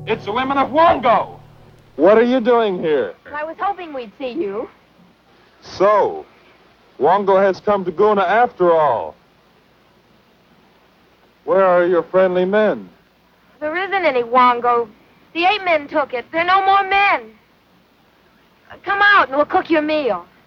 It's the women of Wongo. What are you doing here? I was hoping we'd see you. So, Wongo has come to Guna after all. Where are your friendly men? There isn't any Wongo. The 8 men took it. There are no more men. Come out and we'll cook your meal.